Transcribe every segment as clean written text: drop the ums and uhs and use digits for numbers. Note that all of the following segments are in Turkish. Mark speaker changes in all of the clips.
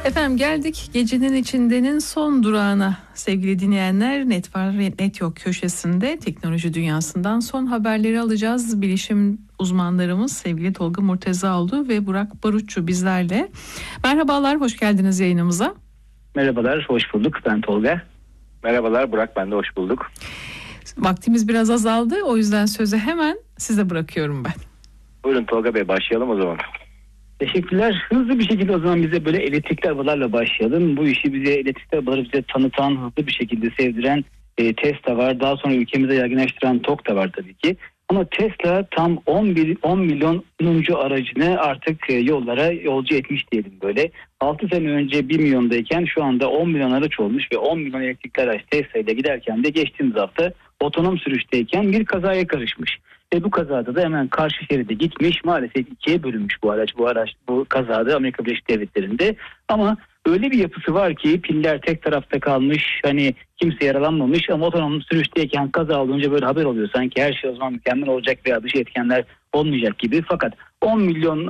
Speaker 1: Efendim geldik gecenin içindenin son durağına sevgili dinleyenler. Net var net yok köşesinde teknoloji dünyasından son haberleri alacağız. Bilişim uzmanlarımız sevgili Tolga Murtezaoğlu ve Burak Barutçu bizlerle. Merhabalar, hoş geldiniz yayınımıza.
Speaker 2: Merhabalar, hoş bulduk. Ben Tolga.
Speaker 3: Merhabalar Burak, ben de hoş bulduk.
Speaker 1: Vaktimiz biraz azaldı, o yüzden sözü hemen size bırakıyorum ben.
Speaker 3: Buyurun Tolga Bey, başlayalım o zaman.
Speaker 2: Teşekkürler. Hızlı bir şekilde o zaman bize böyle elektrikli arabalarla başlayalım. Bu işi bize elektrikli arabaları bize tanıtan, hızlı bir şekilde sevdiren Tesla var. Daha sonra ülkemize yaygınlaştıran TOG da var tabii ki. Ama Tesla tam 10 milyonuncu aracını artık yollara yolcu etmiş diyelim böyle. 6 sene önce 1 milyondayken şu anda 10 milyon araç olmuş ve 10 milyon elektrikli araç Tesla ile giderken de geçtiğimiz hafta otonom sürüşteyken bir kazaya karışmış. Ve bu kazada da hemen karşı şeride gitmiş, maalesef ikiye bölünmüş bu kazada Amerika Birleşik Devletleri'nde. Ama öyle bir yapısı var ki piller tek tarafta kalmış, hani kimse yaralanmamış ama otonom sürüşteyken kaza olunca böyle haber oluyor. Sanki her şey o zaman mükemmel olacak veya dışı etkenler olmayacak gibi. Fakat 10 milyon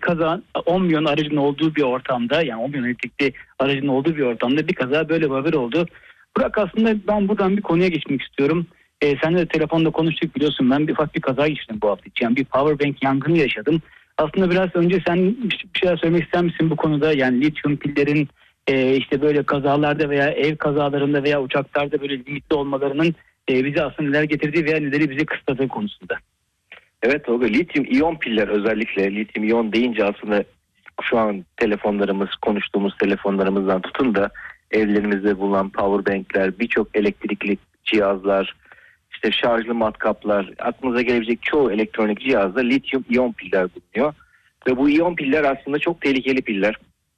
Speaker 2: aracın olduğu bir ortamda, yani 10 milyon elektrikli aracın olduğu bir ortamda bir kaza, böyle bir haber oldu. Burak, aslında ben buradan bir konuya geçmek istiyorum. Seninle de telefonda konuştuk, biliyorsun ben ufak bir kaza geçirdim bu hafta içi. Yani bir powerbank yangını yaşadım. Aslında biraz önce sen bir şeyler söylemek ister misin bu konuda? Yani lityum pillerin işte böyle kazalarda veya ev kazalarında veya uçaklarda böyle limitli olmalarının bize aslında neler getirdiği veya neleri bize kısıtladığı konusunda.
Speaker 3: Evet Tolga, lityum iyon piller, özellikle lityum iyon deyince aslında şu an telefonlarımız, konuştuğumuz telefonlarımızdan tutun da evlerimizde bulunan powerbankler, birçok elektrikli cihazlar, İşte şarjlı matkaplar, aklınıza gelebilecek çoğu elektronik cihazda lityum iyon piller bulunuyor. Ve bu iyon piller aslında çok tehlikeli piller.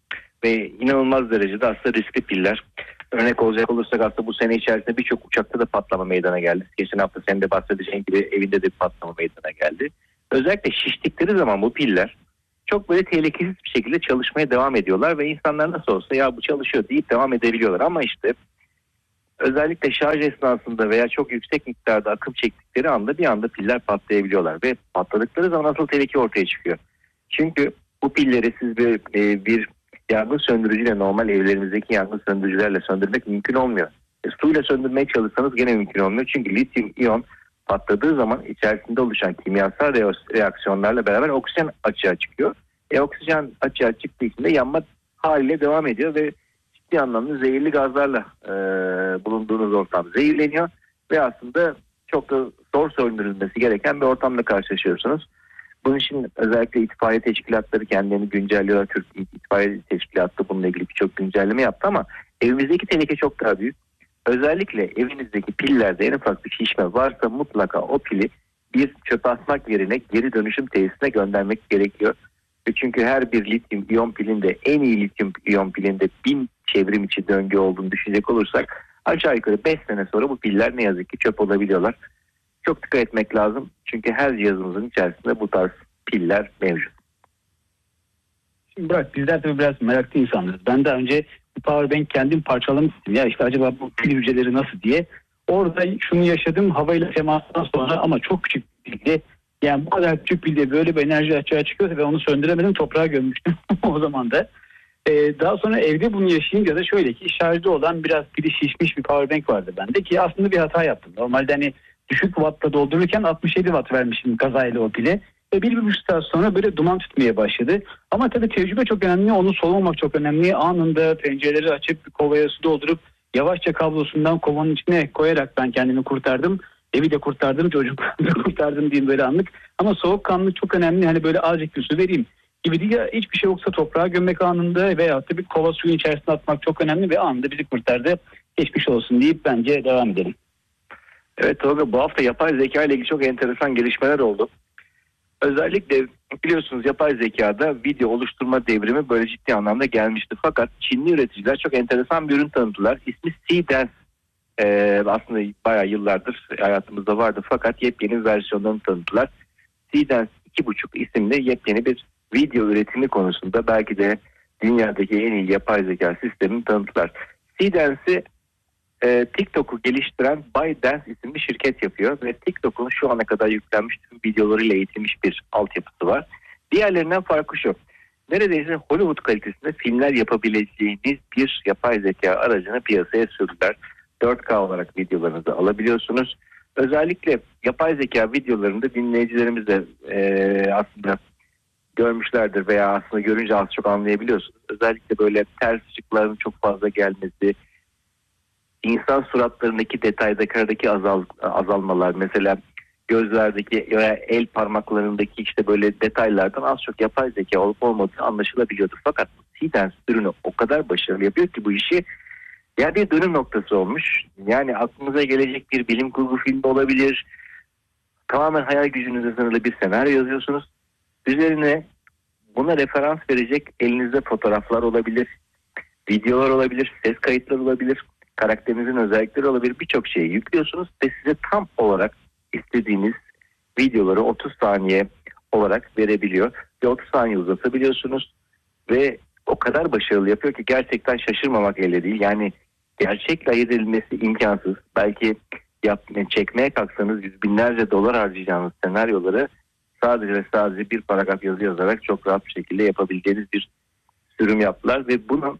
Speaker 3: Ve inanılmaz derecede aslında riskli piller. Örnek olacak olursak aslında bu sene içerisinde birçok uçakta da patlama meydana geldi. Geçen hafta senin de bahsedeceğin gibi evinde de bir patlama meydana geldi. Özellikle şiştikleri zaman bu piller çok böyle tehlikesiz bir şekilde çalışmaya devam ediyorlar. Ve insanlar nasıl olsa ya bu çalışıyor deyip devam edebiliyorlar. Ama işte özellikle şarj esnasında veya çok yüksek miktarda akım çektikleri anda bir anda piller patlayabiliyorlar. Ve patladıkları zaman asıl tehlike ortaya çıkıyor. Çünkü bu pilleri siz bir yangın söndürücüyle, normal evlerimizdeki yangın söndürücülerle söndürmek mümkün olmuyor. Suyla söndürmeye çalışsanız gene mümkün olmuyor. Çünkü lityum iyon patladığı zaman içerisinde oluşan kimyasal reaksiyonlarla beraber oksijen açığa çıkıyor. Oksijen açığa çıktığı için de yanma haliyle devam ediyor ve ciddi anlamda zehirli gazlarla bulunduğunuz ortam zehirleniyor ve aslında çok da zor söndürülmesi gereken bir ortamla karşılaşıyorsunuz. Bunun için özellikle itfaiye teşkilatları kendilerini güncelliyorlar. Türk İtfaiye Teşkilatı bununla ilgili birçok güncelleme yaptı ama evimizdeki tehlike çok daha büyük. Özellikle evinizdeki pillerde en ufak bir şişme varsa mutlaka o pili bir çöpe atmak yerine geri dönüşüm tesisine göndermek gerekiyor. Çünkü her bir lityum iyon pilinde, en iyi lityum iyon pilinde 1000 çevrim içi döngü olduğunu düşünecek olursak aşağı yukarı 5 sene sonra bu piller ne yazık ki çöp olabiliyorlar. Çok dikkat etmek lazım. Çünkü her cihazımızın içerisinde bu tarz piller mevcut.
Speaker 2: Şimdi Burak, bizler tabii biraz meraklı insanlarız. Ben daha önce bir powerbank kendim parçalamıştım. Ya işte acaba bu pil hücreleri nasıl diye. Orada şunu yaşadım, havayla temasından sonra, ama çok küçük bir pilde. Yani bu kadar küçük pilde böyle bir enerji açığa çıkıyorsa ve onu söndüremedim, toprağa gömmüştüm o zaman da. Daha sonra evde bunu yaşayınca da şöyle ki, şarjda olan biraz pili şişmiş bir powerbank vardı bende ki aslında bir hata yaptım. Normalde hani düşük wattla doldururken 67 watt vermişim kazayla o pile. Ve 1,5 saat sonra böyle duman tutmaya başladı. Ama tabii tecrübe çok önemli, onu solamamak çok önemli. Anında pencereleri açıp bir kovaya su doldurup yavaşça kablosundan kovanın içine koyarak ben kendimi kurtardım. Evi de kurtardım, çocuklarımı da kurtardım diyeyim böyle anlık. Ama soğukkanlılık çok önemli. Hani böyle azıcık bir su vereyim gibi değil, ya hiçbir şey yoksa toprağa gömmek anında veyahut da bir kova suyun içerisine atmak çok önemli ve anında bizi kurtardı. Geçmiş olsun deyip bence devam edelim.
Speaker 3: Evet Tolga, bu hafta yapay zeka ile ilgili çok enteresan gelişmeler oldu. Özellikle biliyorsunuz yapay zekada video oluşturma devrimi böyle ciddi anlamda gelmişti. Fakat Çinli üreticiler çok enteresan bir ürün tanıttılar. İsmi Seedance. Aslında bayağı yıllardır hayatımızda vardı fakat yepyeni versiyonlarını tanıttılar. Seedance 2.5 isimli yepyeni bir video üretimi konusunda belki de dünyadaki en iyi yapay zeka sistemini tanıttılar. Seedance'i TikTok'u geliştiren ByteDance isimli şirket yapıyor ve TikTok'un şu ana kadar yüklenmiş tüm videolarıyla eğitilmiş bir altyapısı var. Diğerlerinden farkı şu: neredeyse Hollywood kalitesinde filmler yapabileceğiniz bir yapay zeka aracını piyasaya sürdüler. 4K olarak videolarınızı alabiliyorsunuz. Özellikle yapay zeka videolarında dinleyicilerimiz de aslında görmüşlerdir veya aslında görünce az çok anlayabiliyorsunuz. Özellikle böyle ters ışıkların çok fazla gelmesi, insan suratlarındaki detaydaki azalmalar, mesela gözlerdeki veya el parmaklarındaki işte böyle detaylardan az çok yapay zeka olup olmadığı anlaşılabiliyordu. Fakat Seedance ürünü o kadar başarılı yapıyor ki bu işi, yani bir dönüm noktası olmuş. Yani aklınıza gelecek bir bilim kurgu filmi olabilir. Tamamen hayal gücünüze sınırlı bir senaryo yazıyorsunuz. Üzerine buna referans verecek elinizde fotoğraflar olabilir, videolar olabilir, ses kayıtları olabilir, karakterinizin özellikleri olabilir, birçok şeyi yüklüyorsunuz ve size tam olarak istediğiniz videoları 30 saniye olarak verebiliyor ve 30 saniye uzatabiliyorsunuz ve o kadar başarılı yapıyor ki gerçekten şaşırmamak elde değil. Yani gerçekle ayırt edilmesi imkansız. Belki çekmeye kalksanız yüz binlerce dolar harcayacağınız senaryoları sadece bir paragraf yazı yazarak çok rahat bir şekilde yapabileceğiniz bir sürüm yaptılar ve bunu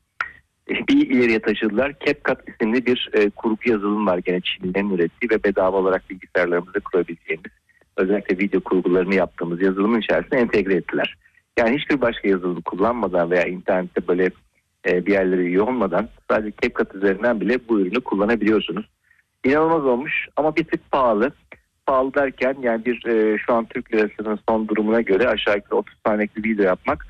Speaker 3: bir ileriye taşıdılar. CapCut isimli bir kurgu yazılım var, gene Çinlilerin ürettiği ve bedava olarak bilgisayarlarımızda kurabileceğimiz, özellikle video kurgularını yaptığımız yazılımın içerisine entegre ettiler. Yani hiçbir başka yazılım kullanmadan veya internette böyle bir yerlere üye olmadan sadece CapCut üzerinden bile bu ürünü kullanabiliyorsunuz. İnanılmaz olmuş ama bir tık pahalı. Pahalı derken yani şu an Türk lirasının son durumuna göre aşağı yukarı 30 saniyelik bir video yapmak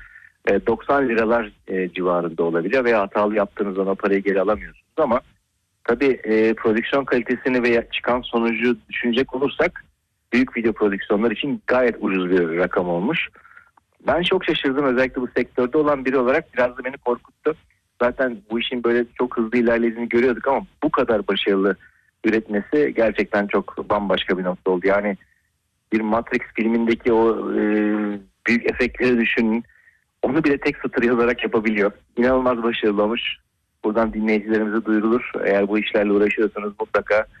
Speaker 3: 90 liralar civarında olabiliyor veya hatalı yaptığınız zaman parayı geri alamıyorsunuz ama tabii prodüksiyon kalitesini veya çıkan sonucu düşünecek olursak büyük video prodüksiyonlar için gayet ucuz bir rakam olmuş. Ben çok şaşırdım, özellikle bu sektörde olan biri olarak biraz da beni korkuttu. Zaten bu işin böyle çok hızlı ilerlediğini görüyorduk ama bu kadar başarılı üretmesi gerçekten çok bambaşka bir nokta oldu. Yani bir Matrix filmindeki o büyük efektleri düşünün. Onu bile tek satır yazarak yapabiliyor. İnanılmaz başarılı olmuş. Buradan dinleyicilerimize duyurulur. Eğer bu işlerle uğraşıyorsanız mutlaka